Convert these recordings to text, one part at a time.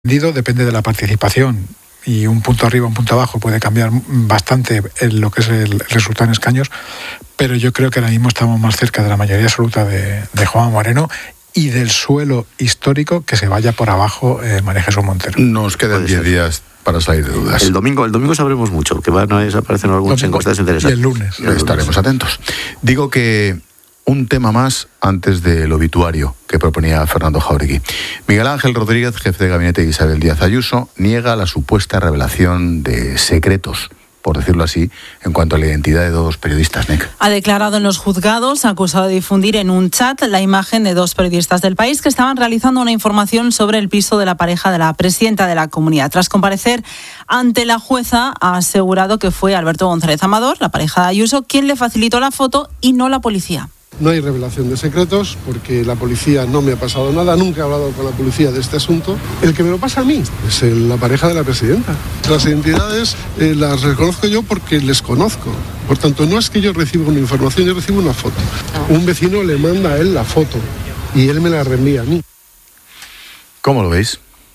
Depende de la participación, y un punto arriba, un punto abajo puede cambiar bastante lo que es el resultado en escaños, pero yo creo que ahora mismo estamos más cerca de la mayoría absoluta de Juanma Moreno y del suelo histórico que se vaya por abajo María Jesús Montero. Nos quedan 10 días para salir de dudas. El domingo sabremos mucho, que van a desaparecer algunas encuestas interesantes. Y el lunes. Estaremos atentos. Digo que un tema más antes del obituario que proponía Fernando Jáuregui. Miguel Ángel Rodríguez, jefe de gabinete de Isabel Díaz Ayuso, niega la supuesta revelación de secretos, por decirlo así, en cuanto a la identidad de dos periodistas, NEC. Ha declarado en los juzgados, acusado de difundir en un chat la imagen de dos periodistas del País que estaban realizando una información sobre el piso de la pareja de la presidenta de la comunidad. Tras comparecer ante la jueza, ha asegurado que fue Alberto González Amador, la pareja de Ayuso, quien le facilitó la foto y no la policía. No hay revelación de secretos porque la policía no me ha pasado nada, nunca he hablado con la policía de este asunto. El que me lo pasa a mí es la pareja de la presidenta. Las identidades las reconozco yo porque les conozco. Por tanto, no es que yo reciba una información, yo recibo una foto. Un vecino le manda a él la foto y él me la reenvía a mí. ¿Cómo lo veis?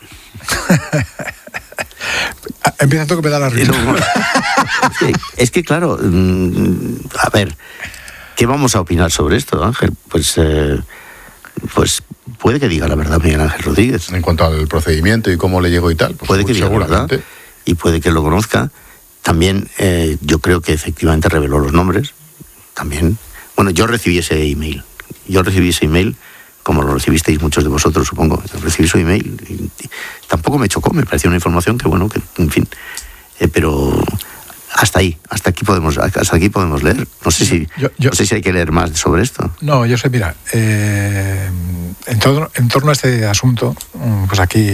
Empieza tú que me da la risa. Es que claro, a ver, ¿qué vamos a opinar sobre esto, Ángel? Pues puede que diga la verdad Miguel Ángel Rodríguez. En cuanto al procedimiento y cómo le llegó y tal, pues puede que diga la verdad y puede que lo conozca. También yo creo que efectivamente reveló los nombres. También, bueno, yo recibí ese email. Como lo recibisteis muchos de vosotros, supongo. Recibí su email y tampoco me chocó, me pareció una información que, bueno, que en fin, pero hasta aquí podemos leer. No sé si hay que leer más sobre esto. No, yo sé, mira, en torno a este asunto, pues aquí,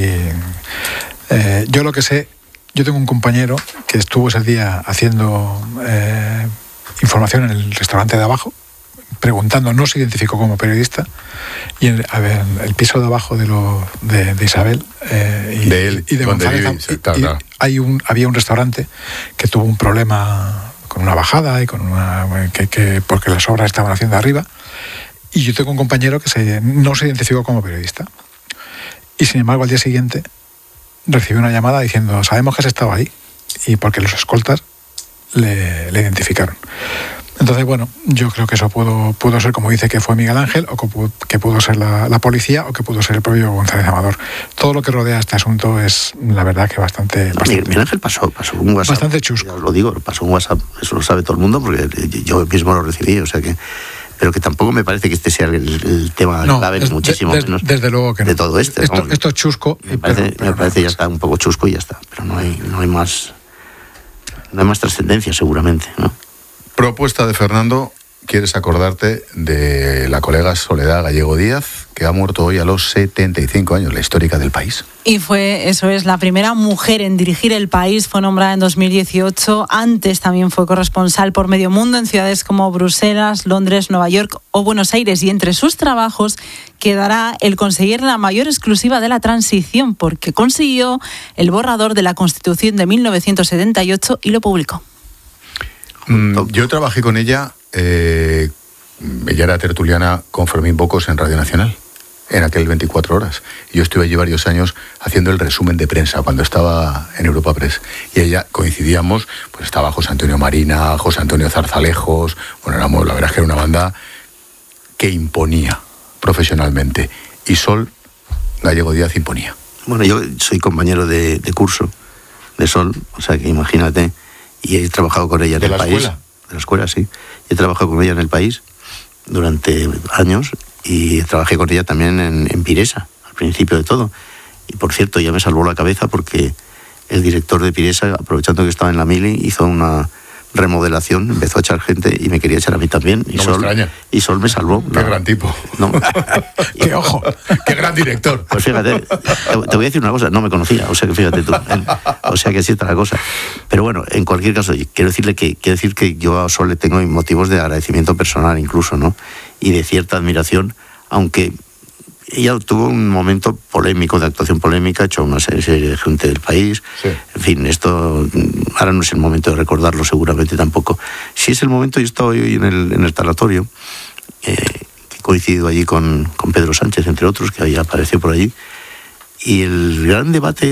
yo lo que sé, yo tengo un compañero que estuvo ese día haciendo información en el restaurante de abajo, preguntando, no se identificó como periodista, y el piso de abajo de Isabel de él, y de González, había un restaurante que tuvo un problema con una bajada y con porque las obras estaban haciendo arriba, y yo tengo un compañero que no se identificó como periodista, y sin embargo al día siguiente recibió una llamada diciendo, sabemos que has estado ahí, y porque los escoltas le identificaron. Entonces, bueno, yo creo que eso pudo ser, como dice, que fue Miguel Ángel, o que pudo ser la policía, o que pudo ser el propio González Amador. Todo lo que rodea este asunto es, la verdad, que bastante... Miguel Ángel pasó un WhatsApp. Bastante chusco. Os lo digo, pasó un WhatsApp, eso lo sabe todo el mundo, porque yo mismo lo recibí, o sea que... Pero que tampoco me parece que este sea el tema clave, muchísimo menos. Desde luego que no. De todo esto es chusco. Me parece ya está un poco chusco y ya está. Pero no hay más trascendencia, seguramente, ¿no? Propuesta de Fernando, ¿quieres acordarte de la colega Soledad Gallego Díaz, que ha muerto hoy a los 75 años, la histórica del País? Y eso es, la primera mujer en dirigir el País, fue nombrada en 2018, antes también fue corresponsal por medio mundo en ciudades como Bruselas, Londres, Nueva York o Buenos Aires, y entre sus trabajos quedará el conseguir la mayor exclusiva de la transición, porque consiguió el borrador de la Constitución de 1978 y lo publicó. Yo trabajé con ella, ella era tertuliana con Fermín Bocos en Radio Nacional, en aquel 24 horas. Yo estuve allí varios años haciendo el resumen de prensa cuando estaba en Europa Press. Y ella coincidíamos, pues estaba José Antonio Marina, José Antonio Zarzalejos, bueno, la verdad es que era una banda que imponía profesionalmente. Y Sol Gallego Díaz imponía. Bueno, yo soy compañero de curso de Sol, o sea que imagínate. Y he trabajado con ella en el País. De la escuela, sí. He trabajado con ella en el País durante años y trabajé con ella también en Piresa, al principio de todo. Y por cierto, ya me salvó la cabeza porque el director de Piresa, aprovechando que estaba en la mili, hizo una remodelación, empezó a echar gente y me quería echar a mí también. Y Sol me salvó. Qué gran tipo. No. Qué ojo, qué gran director. Pues fíjate, te voy a decir una cosa, no me conocía, o sea que fíjate tú. O sea que así está la cosa. Pero bueno, en cualquier caso, quiero decir que yo a Sol le tengo motivos de agradecimiento personal incluso, ¿no? Y de cierta admiración, aunque ella tuvo un momento polémico, de actuación polémica, echó a una serie de gente del País. Sí. En fin, esto ahora no es el momento de recordarlo, seguramente tampoco. Si es el momento, yo estaba hoy en el tanatorio, que he coincidido allí con Pedro Sánchez, entre otros, que había aparecido por allí, Y el gran debate